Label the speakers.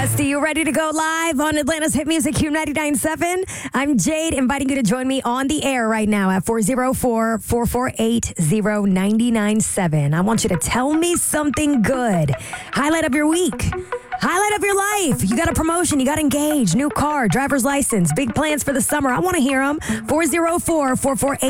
Speaker 1: Are you ready to go live on Atlanta's Hit Music Q99.7? I'm Jade, inviting you to join me on the air right now at 404-448-0997. I want you to tell me something good. Highlight of your week. Highlight of your life. You got a promotion. You got engaged. New car. Driver's license. Big plans for the summer. I want to hear them. 404-448-0997.